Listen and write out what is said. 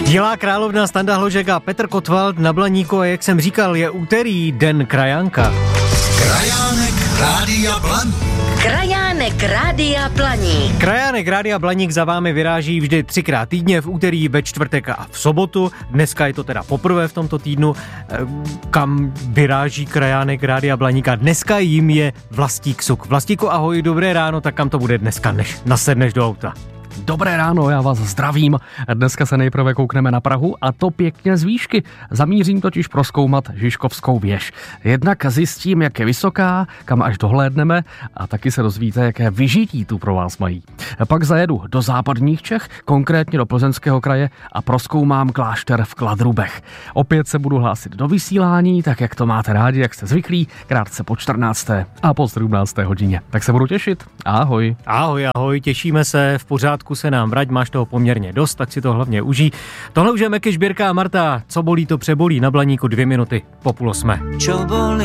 Dělá královna Standa Hložek a Petr Kotwald na Blaníku a jak jsem říkal, je úterý, den krajánka. Krajánek Rádia Blaník. Krajánek Rádia Blaník. Krajánek Rádia Blaník za vámi vyráží vždy 3krát týdně, v úterý, ve čtvrtek a v sobotu. Dneska je to teda poprvé v tomto týdnu, kam vyráží Krajánek Rádia Blaník a dneska jim je Vlastík Suk. Vlastíku, ahoj, dobré ráno, tak kam to bude dneska, než nasedneš do auta? Dobré ráno, já vás zdravím. Dneska se nejprve koukneme na Prahu a to pěkně z výšky. Zamířím totiž prozkoumat Žižkovskou věž. Jednak zjistím, jak je vysoká, kam až dohlédneme a taky se dozvíte, jaké vyžití tu pro vás mají. Pak zajedu do západních Čech, konkrétně do Plzeňského kraje a prozkoumám klášter v Kladrubech. Opět se budu hlásit do vysílání, tak jak to máte rádi, jak jste zvyklí, krátce po 14. a po 17. hodině. Tak se budu těšit. Ahoj. Ahoj, těšíme se, v pořádku se nám vrať, máš toho poměrně dost, tak si to hlavně užij. Tohle už je Meky Žbírka a Marta, co bolí, to přebolí, na Blaníku 2 minuty po 7:30. Čo bolí,